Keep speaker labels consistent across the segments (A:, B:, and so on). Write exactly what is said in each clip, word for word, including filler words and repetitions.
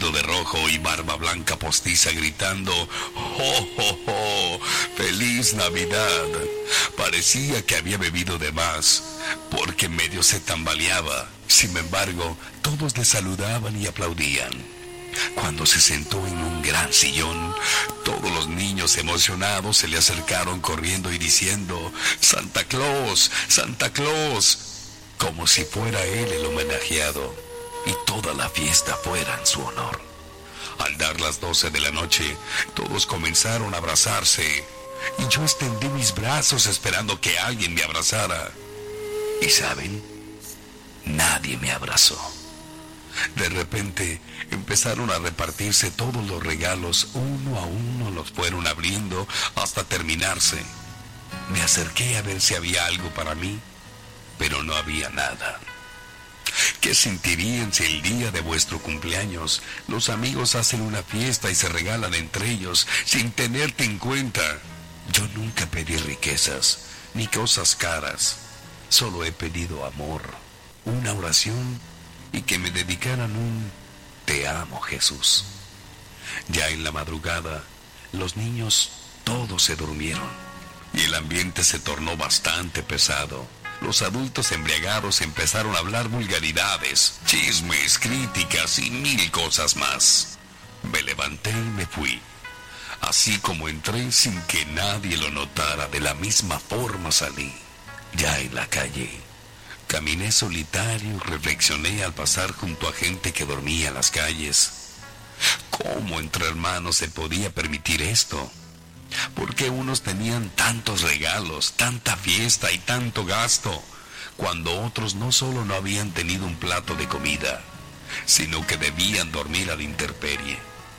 A: vestido de rojo y barba blanca postiza gritando ¡Oh, oh, oh! ¡Feliz Navidad! Parecía que había bebido de más, porque medio se tambaleaba. Sin embargo, todos le saludaban y aplaudían. Cuando se sentó en un gran sillón, todos los niños emocionados se le acercaron corriendo y diciendo ¡Santa Claus! ¡Santa Claus! Como si fuera él el homenajeado y toda la fiesta fuera en su honor. Al dar las doce de la noche, todos comenzaron a abrazarse y yo extendí mis brazos esperando que alguien me abrazara. ¿Y saben? Nadie me abrazó. De repente empezaron a repartirse todos los regalos, uno a uno los fueron abriendo hasta terminarse. Me acerqué a ver si había algo para mí, pero no había nada. ¿Qué sentirían si el día de vuestro cumpleaños los amigos hacen una fiesta y se regalan entre ellos sin tenerte en cuenta? Yo nunca pedí riquezas ni cosas caras, solo he pedido amor, una oración y que me dedicaran un Te amo, Jesús. Ya en la madrugada, los niños todos se durmieron y el ambiente se tornó bastante pesado. Los adultos embriagados empezaron a hablar vulgaridades, chismes, críticas y mil cosas más. Me levanté y me fui. Así como entré sin que nadie lo notara, de la misma forma salí. Ya en la calle, caminé solitario y reflexioné al pasar junto a gente que dormía en las calles. ¿Cómo entre hermanos se podía permitir esto? ¿Por qué unos tenían tantos regalos, tanta fiesta y tanto gasto, cuando otros no solo no habían tenido un plato de comida, sino que debían dormir a la intemperie?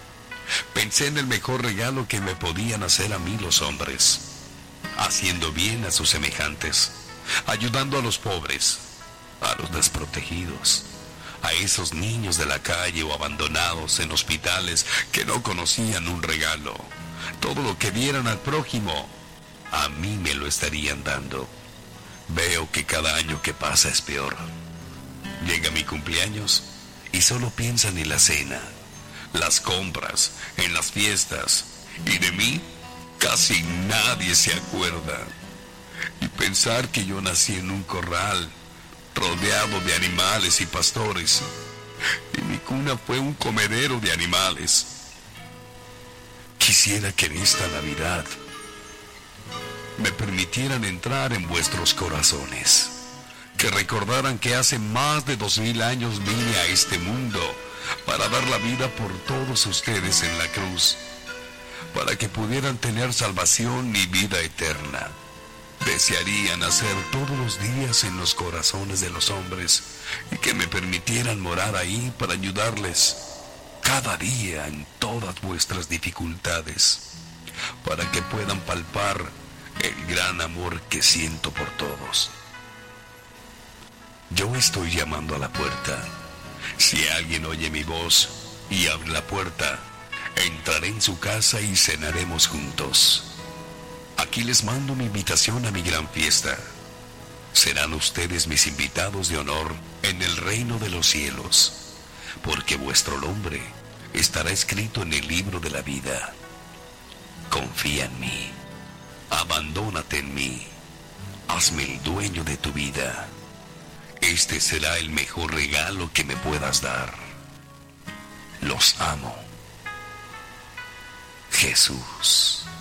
A: Pensé en el mejor regalo que me podían hacer a mí los hombres, haciendo bien a sus semejantes, ayudando a los pobres, a los desprotegidos, a esos niños de la calle o abandonados en hospitales que no conocían un regalo. Todo lo que dieran al prójimo, a mí me lo estarían dando. Veo que cada año que pasa es peor. Llega mi cumpleaños y solo piensan en la cena, las compras, en las fiestas, y de mí casi nadie se acuerda. Y pensar que yo nací en un corral, rodeado de animales y pastores, y mi cuna fue un comedero de animales. Quisiera que en esta Navidad me permitieran entrar en vuestros corazones, que recordaran que hace más de dos mil años vine a este mundo para dar la vida por todos ustedes en la cruz, para que pudieran tener salvación y vida eterna. Desearía nacer todos los días en los corazones de los hombres y que me permitieran morar ahí para ayudarles cada día en todas vuestras dificultades, para que puedan palpar el gran amor que siento por todos. Yo estoy llamando a la puerta. Si alguien oye mi voz y abre la puerta, entraré en su casa y cenaremos juntos. Aquí les mando mi invitación a mi gran fiesta. Serán ustedes mis invitados de honor en el reino de los cielos, porque vuestro nombre estará escrito en el libro de la vida. Confía en mí, abandónate en mí, hazme el dueño de tu vida. Este será el mejor regalo que me puedas dar. Los amo. Jesús.